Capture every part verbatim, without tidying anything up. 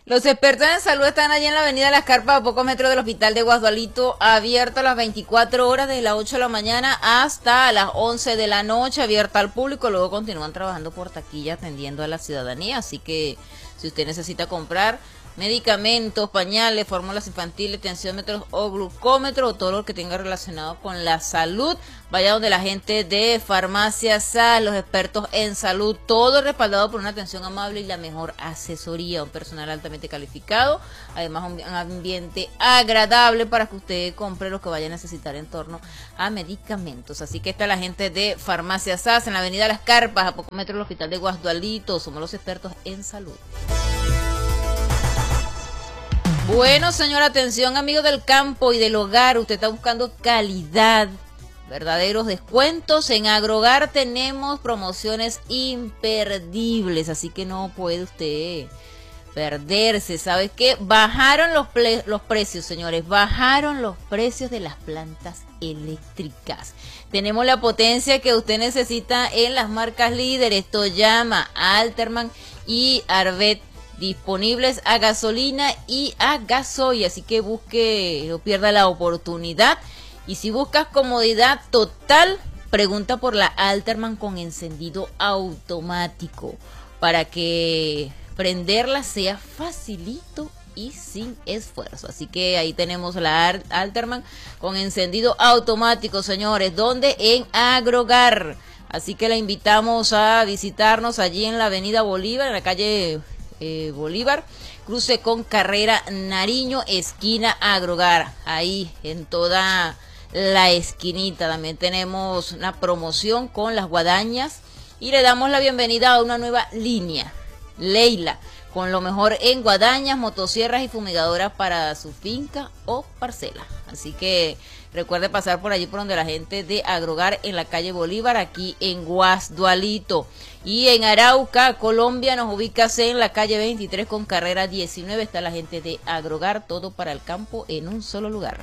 Los expertos en salud están allí en la avenida Las Carpas, a pocos metros del hospital de Guasdualito, abierto a las veinticuatro horas, desde las ocho de la mañana hasta las once de la noche, abierta al público. Luego continúan trabajando por taquilla atendiendo a la ciudadanía, así que si usted necesita comprar medicamentos, pañales, fórmulas infantiles, tensiómetros o glucómetros o todo lo que tenga relacionado con la salud, vaya donde la gente de Farmacia S A S, los expertos en salud, todo respaldado por una atención amable y la mejor asesoría, un personal altamente calificado, además un ambiente agradable para que usted compre lo que vaya a necesitar en torno a medicamentos. Así que está la gente de Farmacia S A S en la avenida Las Carpas, a pocos metros del hospital de Guasdualito. Somos los expertos en salud. Bueno, señora, atención, amigos del campo y del hogar. Usted está buscando calidad, verdaderos descuentos. En Agrogar tenemos promociones imperdibles, así que no puede usted perderse. ¿Sabe qué? Bajaron los, los precios, señores. Bajaron los precios de las plantas eléctricas. Tenemos la potencia que usted necesita en las marcas líderes: Toyama, Alterman y Arvet, disponibles a gasolina y a gasoil, así que busque, no pierda la oportunidad. Y si buscas comodidad total, pregunta por la Alterman con encendido automático, para que prenderla sea facilito y sin esfuerzo. Así que ahí tenemos la Alterman con encendido automático, señores, donde en Agrogar. Así que la invitamos a visitarnos allí en la avenida Bolívar, en la calle Eh, Bolívar, cruce con Carrera Nariño, esquina Agrogar, ahí en toda la esquinita. También tenemos una promoción con las guadañas y le damos la bienvenida a una nueva línea, Leila, con lo mejor en guadañas, motosierras y fumigadoras para su finca o parcela. Así que recuerde pasar por allí por donde la gente de Agrogar, en la calle Bolívar, aquí en Guasdualito. Y en Arauca, Colombia, nos ubicas en la calle veintitrés con carrera diecinueve. Está la gente de Agrogar, todo para el campo en un solo lugar.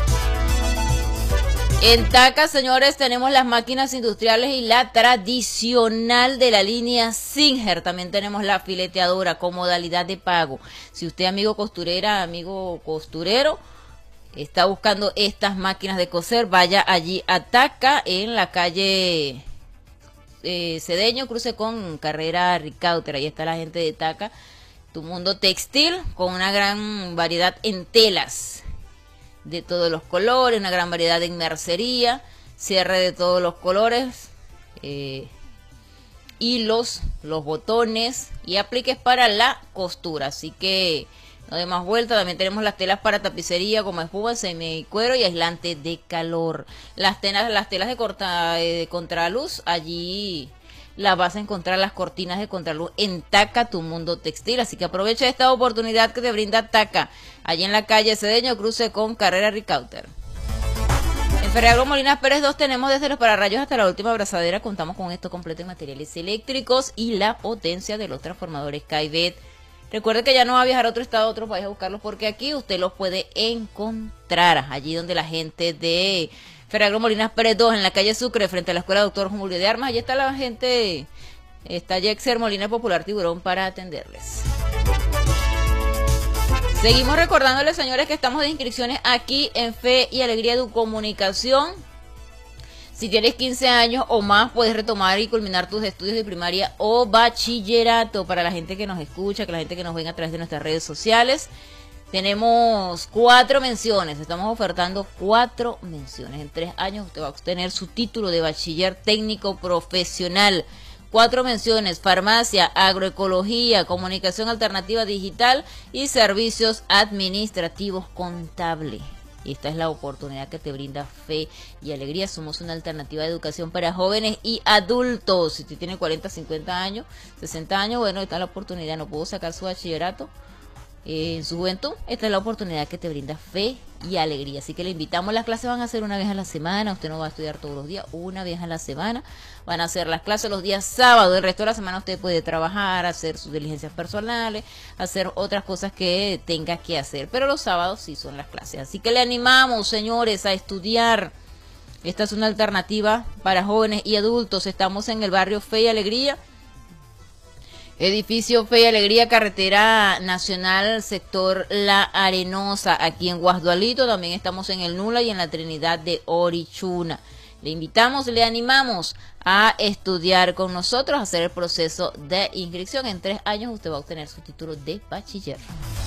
En Taca, señores, tenemos las máquinas industriales y la tradicional de la línea Singer. También tenemos la fileteadora con modalidad de pago. Si usted, amigo costurera, amigo costurero, está buscando estas máquinas de coser, vaya allí a Taca, en la calle eh, Cedeño, cruce con Carrera Ricauter. Ahí está la gente de Taca, tu mundo textil, con una gran variedad en telas de todos los colores, una gran variedad en mercería, cierre de todos los colores, eh, hilos, los botones y apliques para la costura. Así que no de más vuelta. También tenemos las telas para tapicería, como espuma, semicuero y aislante de calor. Las telas, las telas de, corta, de contraluz, allí las vas a encontrar, las cortinas de contraluz en Taca, tu mundo textil. Así que aprovecha esta oportunidad que te brinda Taca, allí en la calle Cedeño, cruce con Carrera Ricauter. En Ferreagro Molinas Pérez dos tenemos desde los pararrayos hasta la última abrazadera. Contamos con esto completo en materiales eléctricos y la potencia de los transformadores Caibet. Recuerde que ya no va a viajar a otro estado, a otro país a buscarlos, porque aquí usted los puede encontrar, allí donde la gente de Ferreagro Molinas Pérez dos, en la calle Sucre, frente a la Escuela Doctor Julio de Armas. Allí está la gente, está Yexer Molina Popular Tiburón para atenderles. Seguimos recordándoles, señores, que estamos de inscripciones aquí en Fe y Alegría de Comunicación. Si tienes quince años o más, puedes retomar y culminar tus estudios de primaria o bachillerato. Para la gente que nos escucha, que la gente que nos ven a través de nuestras redes sociales, tenemos cuatro menciones. Estamos ofertando cuatro menciones. En tres años usted va a obtener su título de bachiller técnico profesional. Cuatro menciones: farmacia, agroecología, comunicación alternativa digital y servicios administrativos contables. Y esta es la oportunidad que te brinda Fe y Alegría. Somos una alternativa de educación para jóvenes y adultos. Si usted tiene cuarenta, cincuenta años, sesenta años, bueno, esta es la oportunidad. No pudo sacar su bachillerato eh, en su juventud. Esta es la oportunidad que te brinda Fe y Alegría. Así que le invitamos. Las clases van a ser una vez a la semana. Usted no va a estudiar todos los días, una vez a la semana. Van a hacer las clases los días sábados. El resto de la semana usted puede trabajar, hacer sus diligencias personales, hacer otras cosas que tenga que hacer. Pero los sábados sí son las clases. Así que le animamos, señores, a estudiar. Esta es una alternativa para jóvenes y adultos. Estamos en el barrio Fe y Alegría, Edificio Fe y Alegría, carretera nacional, sector La Arenosa, aquí en Guasdualito. También estamos en el Nula y en la Trinidad de Orichuna. Le invitamos, le animamos a estudiar con nosotros, a hacer el proceso de inscripción. En tres años usted va a obtener su título de bachiller.